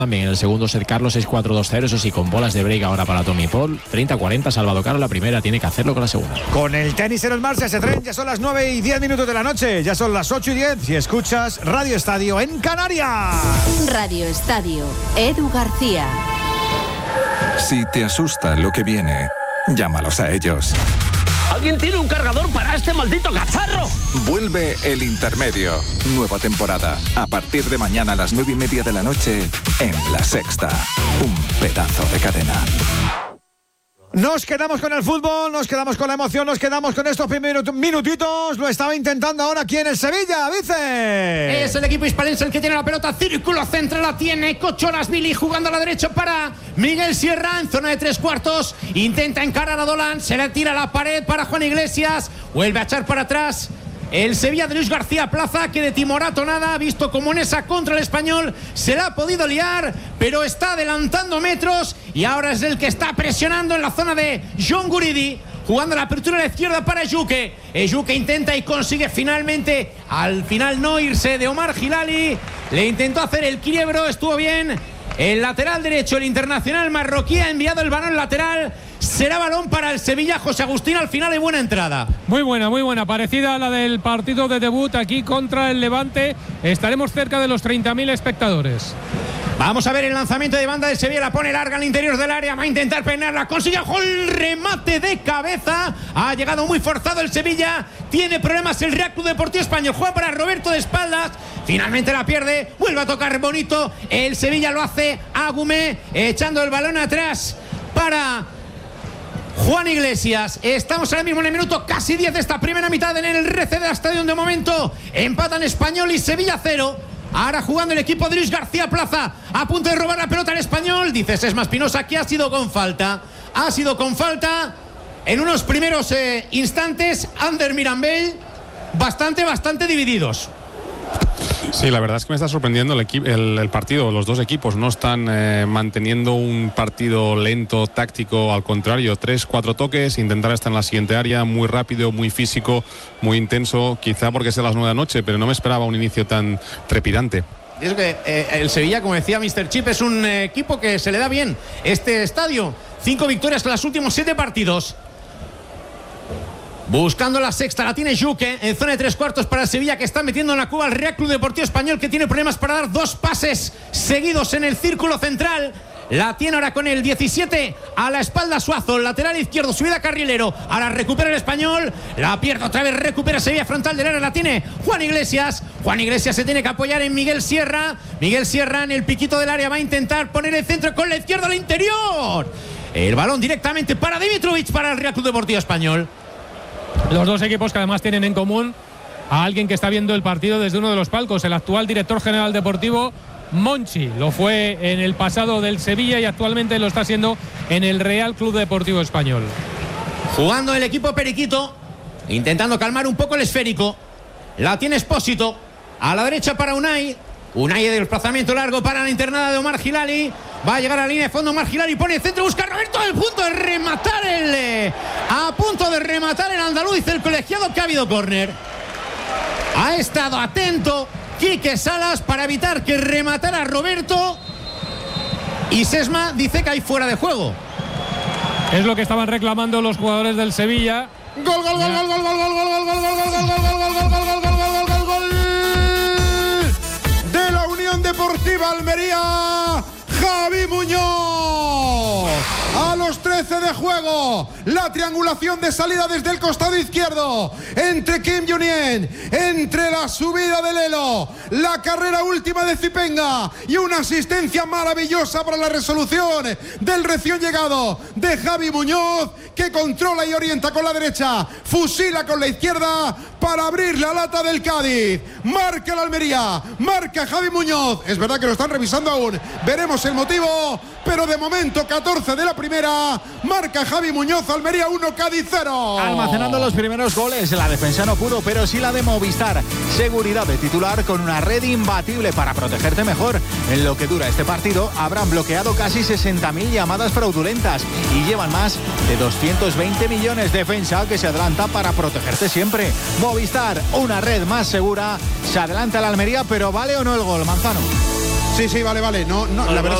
También en el segundo set Carlos 6-4-2-0, eso sí, con bolas de break ahora para Tommy Paul. 30-40, Salvador Caro la primera, tiene que hacerlo con la segunda. Con el tenis en el marcha, ese tren, ya son las 9:10 de la noche, ya son las 8:10 y escuchas Radio Estadio en Canarias. Radio Estadio, Edu García. Si te asusta lo que viene, llámalos a ellos. ¿Alguien tiene un cargador para este maldito cacharro? Vuelve El Intermedio. Nueva temporada. A partir de mañana a las 9:30 de la noche en La Sexta. Un pedazo de cadena. Nos quedamos con el fútbol, nos quedamos con la emoción, nos quedamos con estos minutitos. Lo estaba intentando ahora aquí en el Sevilla, Vice. Es el equipo hispalense el que tiene la pelota. Círculo central la tiene Cocholas Billy jugando a la derecha para Miguel Sierra en zona de 3/4. Intenta encarar a Dolan, se le tira a la pared para Juan Iglesias. Vuelve a echar para atrás el Sevilla de Luis García Plaza, que de timorato nada, ha visto como en esa contra el Español se la ha podido liar, pero está adelantando metros y ahora es el que está presionando en la zona de John Guridi, jugando la apertura a la izquierda para Ejuke. Ejuke intenta y consigue finalmente, al final no irse de Omar Hilali, le intentó hacer el quiebro, estuvo bien. El lateral derecho, el internacional marroquí, ha enviado el balón lateral. Será balón para el Sevilla. José Agustín, al final de buena entrada. Muy buena, parecida a la del partido de debut aquí contra el Levante. Estaremos cerca de los 30.000 espectadores. Vamos a ver el lanzamiento de banda de Sevilla, la pone larga al interior del área, va a intentar peinarla, consigue el remate de cabeza, ha llegado muy forzado el Sevilla, tiene problemas el Real Club Deportivo Español, juega para Roberto de espaldas, finalmente la pierde, vuelve a tocar bonito, el Sevilla lo hace Agumé, echando el balón atrás para Juan Iglesias. Estamos ahora mismo en el minuto casi 10 de esta primera mitad en el RCD Stadium. De momento empatan Español y Sevilla 0. Ahora jugando el equipo de Luis García Plaza, a punto de robar la pelota al Español. Dice Sesma Espinosa que ha sido con falta. Ha sido con falta en unos primeros instantes. Ander Mirambell, bastante divididos. Sí, la verdad es que me está sorprendiendo el partido. Los dos equipos no están manteniendo un partido lento, táctico, al contrario, 3-4 toques, intentar estar en la siguiente área, muy rápido, muy físico, muy intenso, quizá porque sea las 9 de la noche, pero no me esperaba un inicio tan trepidante. Y es que el Sevilla, como decía Mr. Chip, es un equipo que se le da bien este estadio. 5 victorias en los últimos 7 partidos. Buscando la sexta, la tiene Juque en zona de 3/4 para el Sevilla, que está metiendo en la cuba al Real Club Deportivo Español, que tiene problemas para dar 2 pases seguidos en el círculo central. La tiene ahora con el 17 a la espalda Suazo, lateral izquierdo, subida carrilero. Ahora recupera el Español, la pierde otra vez, recupera Sevilla frontal del área, la tiene Juan Iglesias. Juan Iglesias se tiene que apoyar en Miguel Sierra. Miguel Sierra en el piquito del área va a intentar poner el centro con la izquierda al interior. El balón directamente para Dimitrovic, para el Real Club Deportivo Español. Los dos equipos que además tienen en común a alguien que está viendo el partido desde uno de los palcos, el actual director general deportivo Monchi. Lo fue en el pasado del Sevilla y actualmente lo está haciendo en el Real Club Deportivo Español. Jugando el equipo periquito, intentando calmar un poco el esférico. La tiene Espósito, a la derecha para Unai. Unai de desplazamiento largo para la internada de Omar Hilali. Va a llegar a la línea de fondo Omar Hilali, pone el centro, busca a Roberto, a punto de rematar el andaluz, dice el colegiado que ha habido córner. Ha estado atento Quique Salas para evitar que rematara Roberto, y Sesma dice que hay fuera de juego. Es lo que estaban reclamando los jugadores del Sevilla. Gol de la Unión Deportiva Almería, Javi Muñoz. A los 13 de juego, la triangulación de salida desde el costado izquierdo entre Kim Junien, entre la subida de Lelo, la carrera última de Zipenga y una asistencia maravillosa para la resolución del recién llegado de Javi Muñoz, que controla y orienta con la derecha, fusila con la izquierda para abrir la lata del Cádiz. Marca la Almería, marca Javi Muñoz. Es verdad que lo están revisando aún, veremos el motivo, pero de momento 14 de la primera, marca Javi Muñoz, Almería 1, Cádiz 0. Almacenando los primeros goles, la defensa no pudo, pero sí la de Movistar. Seguridad de titular con una red imbatible para protegerte mejor. En lo que dura este partido, habrán bloqueado casi 60.000 llamadas fraudulentas y llevan más de 220 millones. Defensa que se adelanta para protegerte siempre. Movistar, una red más segura. Se adelanta la Almería, pero ¿vale o no el gol, Manzano? Sí, vale. No, la verdad